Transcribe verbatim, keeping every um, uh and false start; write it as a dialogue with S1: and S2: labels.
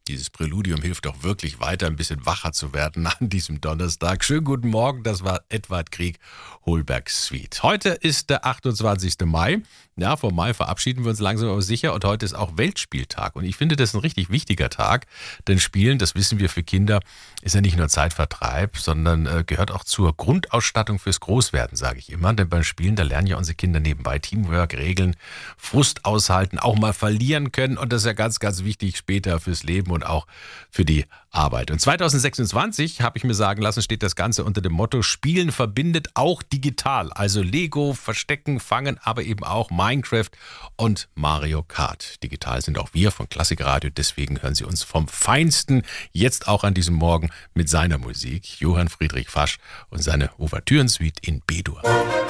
S1: Dieses Präludium hilft doch wirklich weiter, ein bisschen wacher zu werden an diesem Donnerstag. Schönen guten Morgen, das war Edward Grieg, Holberg Suite. Heute ist der achtundzwanzigste Mai. Ja, vom Mai verabschieden wir uns langsam aber sicher und heute ist auch Weltspieltag. Und ich finde, das ist ein richtig wichtiger Tag, denn Spielen, das wissen wir für Kinder, ist ja nicht nur Zeitvertreib, sondern äh, gehört auch zur Grundausstattung fürs Großwerden, sage ich immer. Denn beim Spielen, da lernen ja unsere Kinder nebenbei Teamwork, Regeln, Frust aushalten, auch mal verlieren können. Und das ist ja ganz, ganz wichtig später fürs Leben und auch für die Arbeit. Und zweitausendsechsundzwanzig, habe ich mir sagen lassen, steht das Ganze unter dem Motto Spielen verbindet auch digital. Also Lego, Verstecken, Fangen, aber eben auch Minecraft und Mario Kart. Digital sind auch wir von Klassikradio, deswegen hören Sie uns vom Feinsten jetzt auch an diesem Morgen mit seiner Musik. Johann Friedrich Fasch und seine Ouvertürensuite in B-Dur.